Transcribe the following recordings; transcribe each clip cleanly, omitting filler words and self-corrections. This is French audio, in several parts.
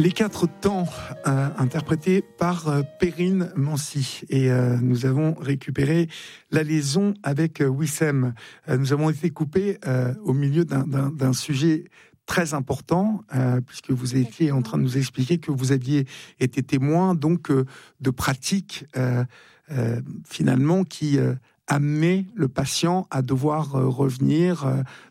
Les quatre temps, interprétés par Perrine Mancy. Et nous avons récupéré la liaison avec Wissem. Nous avons été coupés au milieu d'un sujet très important, puisque vous étiez en train de nous expliquer que vous aviez été témoin donc de pratiques finalement qui amenaient le patient à devoir revenir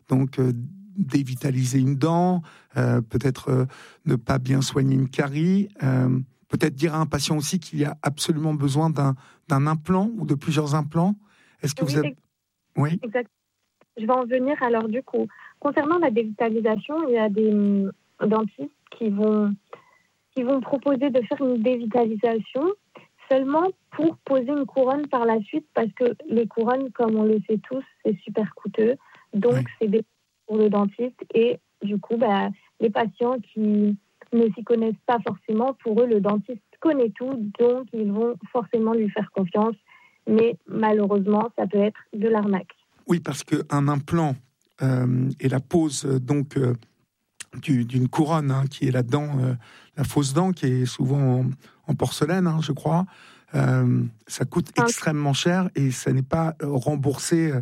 dévitaliser une dent, peut-être ne pas bien soigner une carie, peut-être dire à un patient aussi qu'il y a absolument besoin d'un implant ou de plusieurs implants. Est-ce que vous avez... Oui, exact. Je vais en venir. Alors du coup, concernant la dévitalisation, il y a des dentistes qui vont proposer de faire une dévitalisation seulement pour poser une couronne par la suite, parce que les couronnes, comme on le sait tous, c'est super coûteux. Donc, c'est des pour le dentiste, et du coup, les patients qui ne s'y connaissent pas forcément, pour eux, le dentiste connaît tout, donc ils vont forcément lui faire confiance, mais malheureusement, ça peut être de l'arnaque. Oui, parce qu'un implant et la pose d'une couronne, qui est la dent, la fausse dent, qui est souvent en porcelaine, je crois, ça coûte extrêmement cher et ça n'est pas remboursé.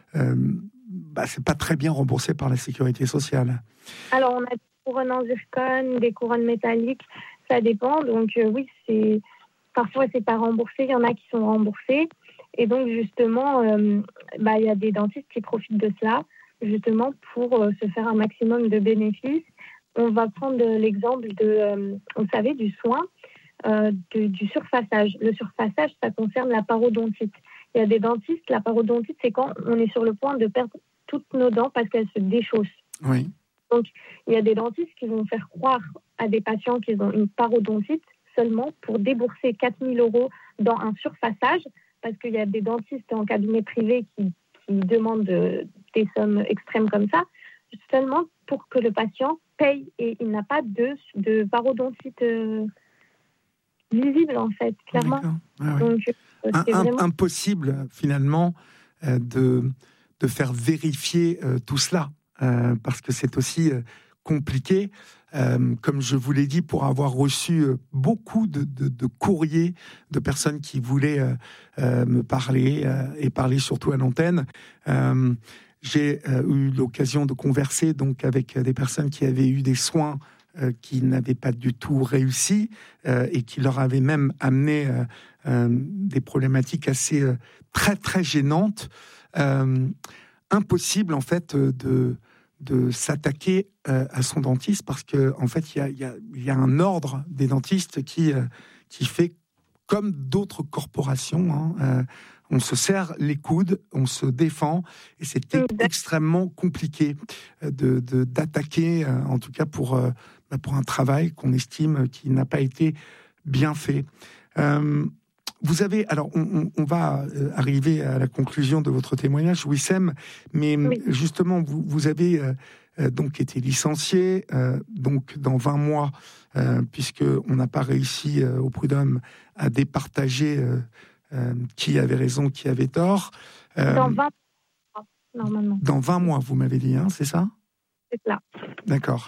C'est pas très bien remboursé par la sécurité sociale. Alors, on a des couronnes en zircone, des couronnes métalliques, ça dépend. Donc, parfois, c'est pas remboursé, il y en a qui sont remboursés. Et donc, justement, il y a des dentistes qui profitent de cela, justement, pour se faire un maximum de bénéfices. On va prendre l'exemple vous savez, du soin, du surfaçage. Le surfaçage, ça concerne la parodontite. Il y a des dentistes, la parodontite, c'est quand on est sur le point de perdre toutes nos dents parce qu'elles se déchaussent. Oui. Donc, il y a des dentistes qui vont faire croire à des patients qu'ils ont une parodontite seulement pour débourser 4 000 € dans un surfaçage, parce qu'il y a des dentistes en cabinet privé qui demandent des sommes extrêmes comme ça, seulement pour que le patient paye, et il n'a pas de parodontite visible, en fait, clairement. Ah, oui. Donc, c'est vraiment impossible, finalement, de faire vérifier tout cela, parce que c'est aussi compliqué. Comme je vous l'ai dit, pour avoir reçu beaucoup de courriers de personnes qui voulaient me parler, et parler surtout à l'antenne, j'ai eu l'occasion de converser donc avec des personnes qui avaient eu des soins qui n'avaient pas du tout réussi, et qui leur avaient même amené des problématiques assez très très gênantes. Impossible en fait de s'attaquer à son dentiste, parce que en fait il y a un ordre des dentistes qui fait comme d'autres corporations. On se serre les coudes, on se défend, et c'est extrêmement compliqué d'attaquer, en tout cas pour un travail qu'on estime qui n'a pas été bien fait. Vous avez, alors on va arriver à la conclusion de votre témoignage, Wissem, mais justement vous avez donc été licencié donc dans 20 mois, puisque on n'a pas réussi au prud'homme à départager qui avait raison, qui avait tort. Dans 20 mois, normalement. Dans 20 mois, vous m'avez dit, c'est ça ? C'est cela. D'accord.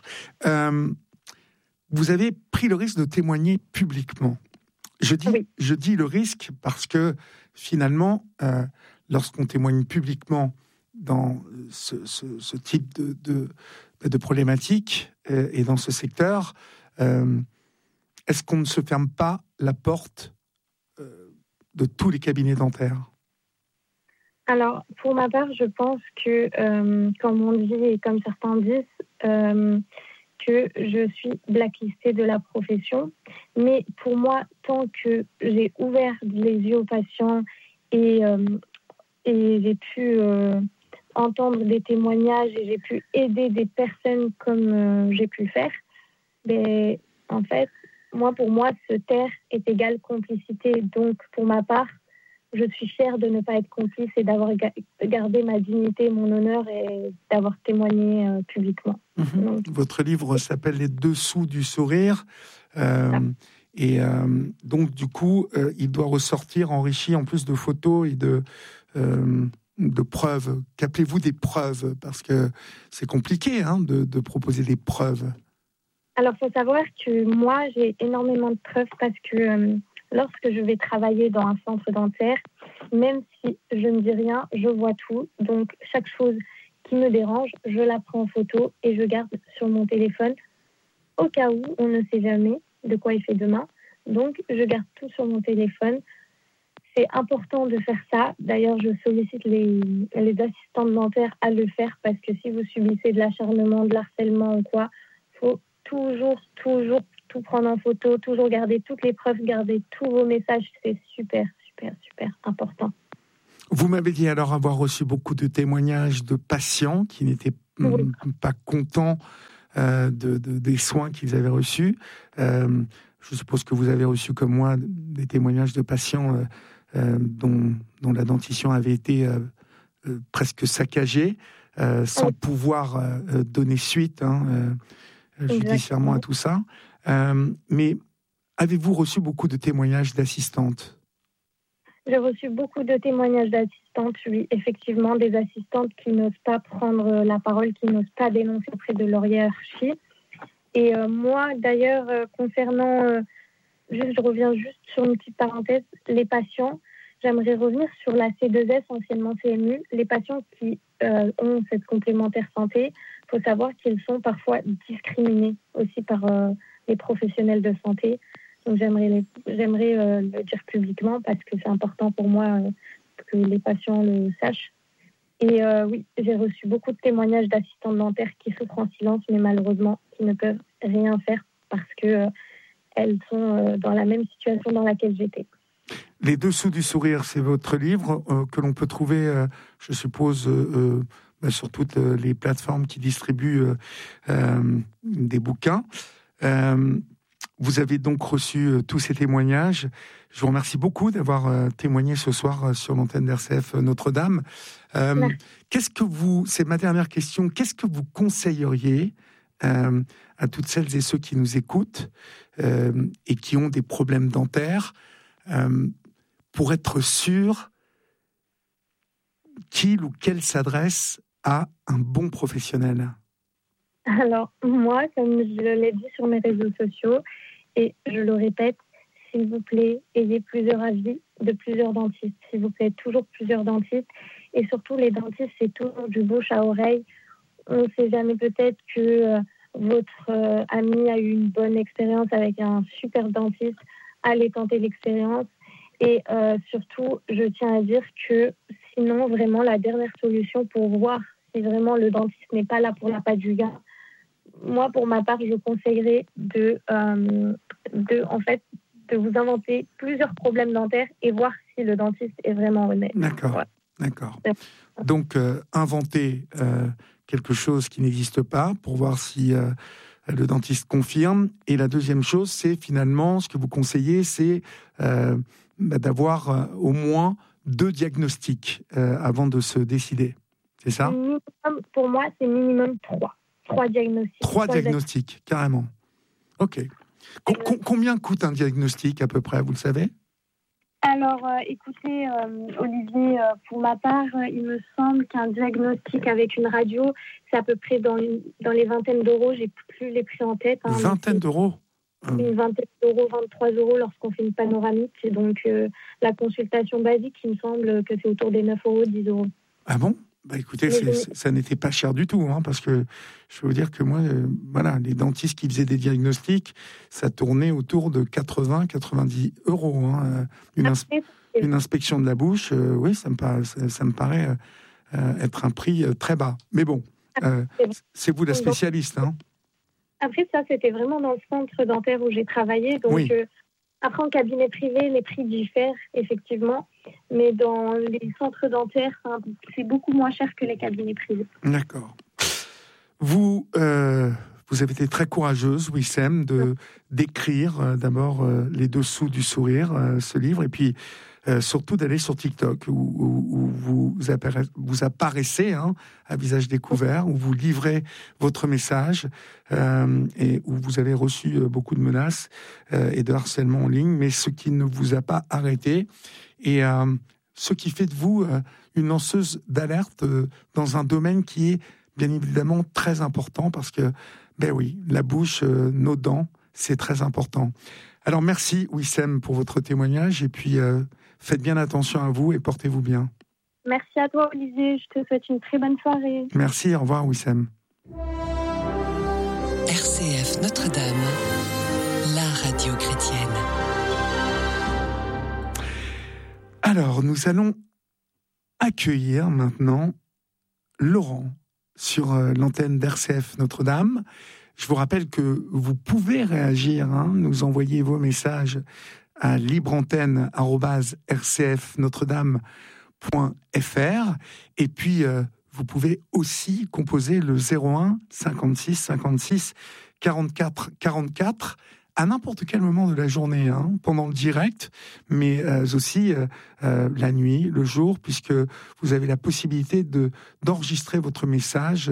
Vous avez pris le risque de témoigner publiquement. Je dis le risque parce que finalement, lorsqu'on témoigne publiquement dans ce type de problématique et dans ce secteur, est-ce qu'on ne se ferme pas la porte de tous les cabinets dentaires ? Alors, pour ma part, je pense que, comme on dit et comme certains disent, que je suis blacklistée de la profession. Mais pour moi, tant que j'ai ouvert les yeux aux patients et j'ai pu entendre des témoignages et j'ai pu aider des personnes comme j'ai pu le faire, en fait, pour moi, se taire est égal complicité. Donc, pour ma part, je suis fière de ne pas être complice et d'avoir gardé ma dignité, mon honneur, et d'avoir témoigné publiquement. Donc, votre livre s'appelle « Les dessous du sourire ». Et donc, du coup, il doit ressortir enrichi en plus de photos et de preuves. Qu'appelez-vous des preuves ? Parce que c'est compliqué de proposer des preuves. Alors, il faut savoir que moi, j'ai énormément de preuves parce que lorsque je vais travailler dans un centre dentaire, même si je ne dis rien, je vois tout. Donc, chaque chose qui me dérange, je la prends en photo et je garde sur mon téléphone au cas où on ne sait jamais de quoi il fait demain. Donc, je garde tout sur mon téléphone. C'est important de faire ça. D'ailleurs, je sollicite les assistantes dentaires à le faire parce que si vous subissez de l'acharnement, de l'harcèlement ou quoi, il faut toujours tout prendre en photo, toujours garder toutes les preuves, garder tous vos messages. C'est super important. Vous m'avez dit alors avoir reçu beaucoup de témoignages de patients qui n'étaient pas contents des soins qu'ils avaient reçus. Je suppose que vous avez reçu comme moi des témoignages de patients dont la dentition avait été presque saccagée, sans pouvoir donner suite judiciairement à tout ça. Mais avez-vous reçu beaucoup de témoignages d'assistantes ? J'ai reçu beaucoup de témoignages d'assistantes, oui, effectivement, des assistantes qui n'osent pas prendre la parole, qui n'osent pas dénoncer auprès de leur hiérarchie. Et moi, d'ailleurs, concernant, je reviens juste sur une petite parenthèse, les patients, j'aimerais revenir sur la C2S, anciennement CMU. Les patients qui ont cette complémentaire santé, il faut savoir qu'ils sont parfois discriminés aussi par les professionnels de santé. Donc j'aimerais le dire publiquement parce que c'est important pour moi que les patients le sachent. Et oui, j'ai reçu beaucoup de témoignages d'assistantes dentaires qui souffrent en silence, mais malheureusement, qui ne peuvent rien faire parce que elles sont dans la même situation dans laquelle j'étais. Les Dessous du sourire, c'est votre livre que l'on peut trouver, je suppose, sur toutes les plateformes qui distribuent des bouquins. Vous avez donc reçu tous ces témoignages. Je vous remercie beaucoup d'avoir témoigné ce soir sur l'antenne d'RCF Notre-Dame. C'est ma dernière question, qu'est-ce que vous conseilleriez à toutes celles et ceux qui nous écoutent et qui ont des problèmes dentaires pour être sûr qu'il ou qu'elle s'adresse à un bon professionnel? Alors, moi, comme je l'ai dit sur mes réseaux sociaux, et je le répète, s'il vous plaît, ayez plusieurs avis de plusieurs dentistes. S'il vous plaît, toujours plusieurs dentistes. Et surtout, les dentistes, c'est toujours du bouche à oreille. On ne sait jamais, peut-être que votre ami a eu une bonne expérience avec un super dentiste. Allez tenter l'expérience. Et surtout, je tiens à dire que sinon, vraiment, la dernière solution pour voir si vraiment le dentiste n'est pas là pour la patte du gain, moi, pour ma part, je conseillerais de vous inventer plusieurs problèmes dentaires et voir si le dentiste est vraiment honnête. D'accord. Donc, inventer quelque chose qui n'existe pas pour voir si le dentiste confirme. Et la deuxième chose, c'est finalement, ce que vous conseillez, c'est d'avoir au moins 2 diagnostics avant de se décider. C'est ça ? Pour moi, c'est minimum 3. 3 diagnostics. 3 diagnostics, carrément. Ok. Combien coûte un diagnostic à peu près, vous le savez ? Alors, écoutez, Olivier, pour ma part, il me semble qu'un diagnostic avec une radio, c'est à peu près dans les vingtaines d'euros. J'ai plus les prix en tête. Une vingtaine d'euros ? Une vingtaine d'euros, 23 € lorsqu'on fait une panoramique. Et donc, la consultation basique, il me semble que c'est autour des 9 €, 10 €. Ah bon ? Bah écoutez, ça n'était pas cher du tout, parce que je peux vous dire que moi, les dentistes qui faisaient des diagnostics, ça tournait autour de 80-90 €. Une inspection de la bouche, oui, ça me paraît être un prix très bas. Mais bon, c'est vous la spécialiste. Après, ça, c'était vraiment dans le centre dentaire où j'ai travaillé. Donc, oui. Après, en cabinet privé, les prix diffèrent, effectivement. Mais dans les centres dentaires, c'est beaucoup moins cher que les cabinets privés. D'accord. Vous avez été très courageuse, Wissem, d'écrire d'abord Les Dessous du sourire, ce livre, et puis surtout d'aller sur TikTok, où vous apparaissez à visage découvert, où vous livrez votre message, et où vous avez reçu beaucoup de menaces et de harcèlement en ligne, mais ce qui ne vous a pas arrêté, et ce qui fait de vous une lanceuse d'alerte dans un domaine qui est bien évidemment très important, parce que Ben oui, la bouche, nos dents, c'est très important. Alors merci Wissem pour votre témoignage et puis faites bien attention à vous et portez-vous bien. Merci à toi Olivier, je te souhaite une très bonne soirée. Merci, au revoir Wissem. RCF Notre-Dame, la radio chrétienne. Alors, nous allons accueillir maintenant Laurent sur l'antenne d'RCF Notre-Dame. Je vous rappelle que vous pouvez réagir, nous envoyer vos messages à libreantenne@rcfnotredame.fr et puis vous pouvez aussi composer le 01 56 56 44 44 à n'importe quel moment de la journée, pendant le direct, mais aussi la nuit, le jour, puisque vous avez la possibilité d'enregistrer votre message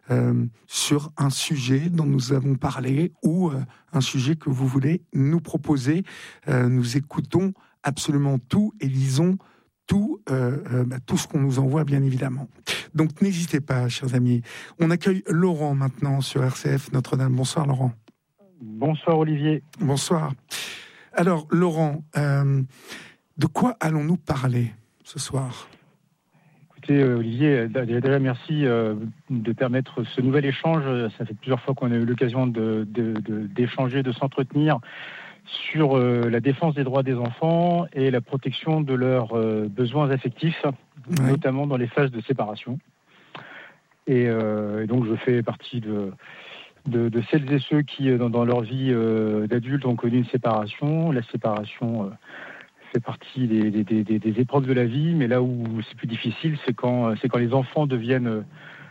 sur un sujet dont nous avons parlé ou un sujet que vous voulez nous proposer. Nous écoutons absolument tout et lisons tout ce qu'on nous envoie, bien évidemment. Donc n'hésitez pas, chers amis. On accueille Laurent maintenant sur RCF Notre-Dame. Bonsoir Laurent. Bonsoir Olivier. Bonsoir. Alors Laurent, de quoi allons-nous parler ce soir ? Écoutez Olivier, déjà merci de permettre ce nouvel échange. Ça fait plusieurs fois qu'on a eu l'occasion d'échanger, de s'entretenir sur la défense des droits des enfants et la protection de leurs besoins affectifs, notamment dans les phases de séparation. Et donc je fais partie de celles et ceux qui, dans leur vie d'adulte, ont connu une séparation. La séparation fait partie des épreuves de la vie, mais là où c'est plus difficile, c'est quand les enfants deviennent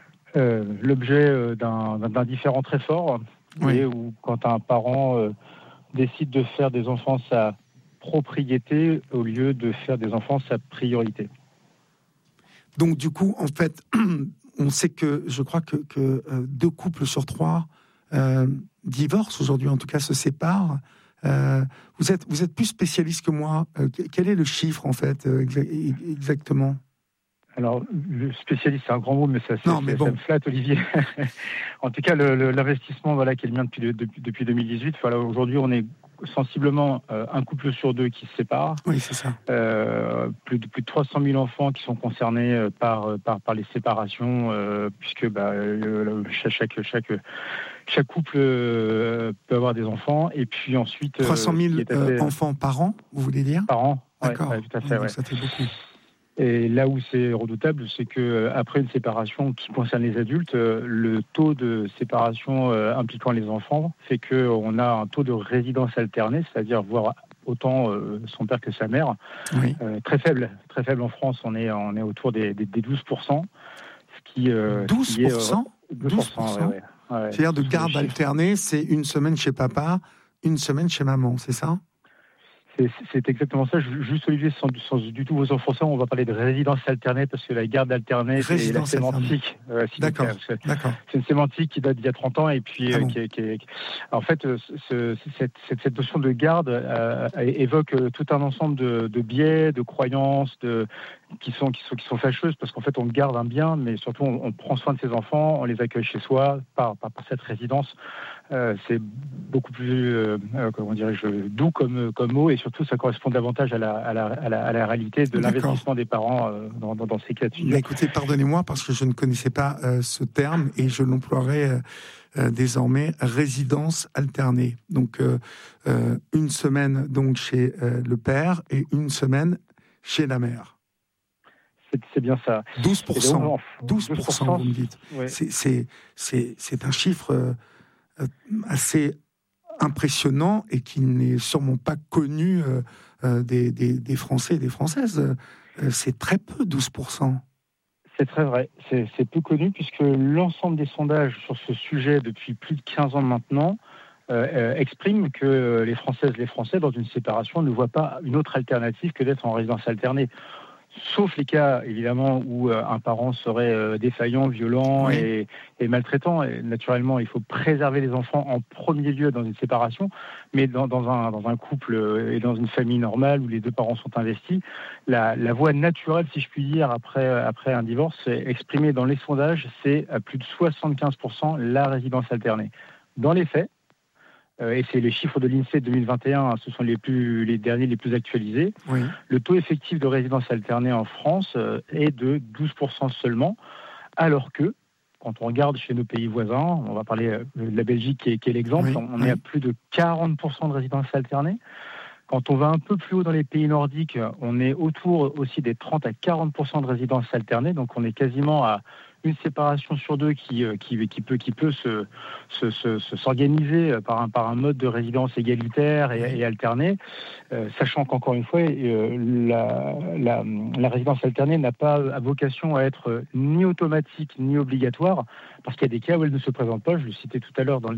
l'objet d'un différend très fort, et où quand un parent décide de faire des enfants sa propriété au lieu de faire des enfants sa priorité. Donc du coup, en fait, on sait que, je crois que 2 couples sur 3 divorcent aujourd'hui, en tout cas se séparent. Vous êtes plus spécialiste que moi. Quel est le chiffre en fait exactement ? Alors, le spécialiste, c'est un grand mot, mais ça me flatte, Olivier. En tout cas, l'investissement, qui est le mien depuis 2018. Aujourd'hui, on est sensiblement un couple sur 2 qui se sépare. Oui, c'est ça. Plus de 300 000 enfants qui sont concernés par les séparations, puisque chaque couple peut avoir des enfants. Et puis ensuite... 300 000 enfants par an, vous voulez dire ? Par an, d'accord. Ouais, tout à fait. Donc, ça fait beaucoup. Et là où c'est redoutable, c'est qu'après une séparation qui concerne les adultes, le taux de séparation impliquant les enfants fait qu'on a un taux de résidence alternée, c'est-à-dire voir autant son père que sa mère, très faible en France. On est autour des 12%. Ce qui, 12%, 12%, ouais. C'est-à-dire de garde alternée, c'est une semaine chez papa, une semaine chez maman, c'est ça ? C'est exactement ça. Juste Olivier, sans du tout vous enfoncer, on va parler de résidence alternée parce que la garde alternée, c'est la sémantique. D'accord. C'est une sémantique qui date d'il y a 30 ans et puis en fait, cette notion de garde évoque tout un ensemble de biais, de croyances, qui sont fâcheuses parce qu'en fait, on garde un bien, mais surtout, on prend soin de ses enfants, on les accueille chez soi par cette résidence. C'est beaucoup plus doux comme mot et surtout ça correspond davantage à la réalité de l'investissement des parents dans ces cas de figure. Écoutez, pardonnez-moi parce que je ne connaissais pas ce terme et je l'emploierai désormais, résidence alternée. Donc une semaine donc chez le père et une semaine chez la mère. C'est bien ça. 12%, 12%, vous me dites. Ouais. C'est un chiffre assez impressionnant et qui n'est sûrement pas connu des Français et des Françaises. C'est très peu, 12%. C'est très vrai. C'est peu connu puisque l'ensemble des sondages sur ce sujet depuis plus de 15 ans maintenant expriment que les Françaises et les Français, dans une séparation, ne voient pas une autre alternative que d'être en résidence alternée. Sauf les cas, évidemment, où un parent serait défaillant, violent et maltraitant. Et naturellement, il faut préserver les enfants en premier lieu dans une séparation. Mais dans un couple et dans une famille normale où les 2 parents sont investis, la voie naturelle, si je puis dire, après un divorce, exprimée dans les sondages, c'est à plus de 75% la résidence alternée. Dans les faits, et c'est les chiffres de l'INSEE 2021, ce sont les derniers, les plus actualisés, Oui. le taux effectif de résidence alternée en France est de 12% seulement, alors que, quand on regarde chez nos pays voisins, on va parler de la Belgique qui est l'exemple, Oui, on oui. est à plus de 40% de résidence alternée. Quand on va un peu plus haut dans les pays nordiques, on est autour aussi des 30 à 40% de résidences alternées. Donc on est quasiment à une séparation sur deux qui peut s'organiser par un mode de résidence égalitaire et alterné, sachant qu'encore une fois, la résidence alternée n'a pas à vocation à être ni automatique ni obligatoire, parce qu'il y a des cas où elle ne se présente pas. Je le citais tout à l'heure dans le